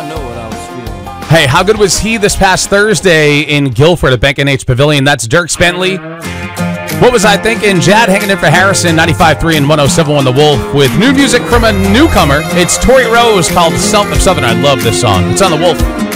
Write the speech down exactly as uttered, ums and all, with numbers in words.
I know what I was feeling. Hey, how good was he this past Thursday in Guilford at Bank N H Pavilion? That's Dirk Bentley. What was I thinking? Jad hanging in for Harrison, ninety-five point three and one oh seven point one The Wolf, with new music from a newcomer. It's Tori Rose called Self of Southern. I love this song. It's on The Wolf.